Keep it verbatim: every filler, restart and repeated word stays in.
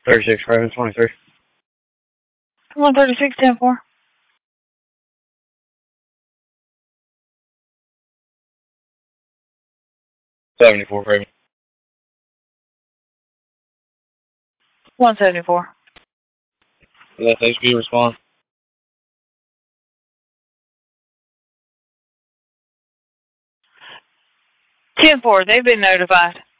thirty-six, Raven twenty-three. one thirty-six, ten four. seventy-four, Raven. one seventy-four. Yes, H P respond. ten four, they've been notified.